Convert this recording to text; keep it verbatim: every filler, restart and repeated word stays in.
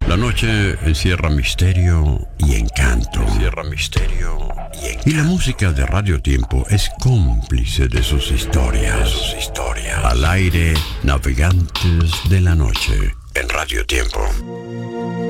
La noche encierra misterio y encanto. Encierra misterio y encanto. Y la música de Radio Tiempo es cómplice de sus historias. De sus historias. Al aire, navegantes de la noche en Radio Tiempo.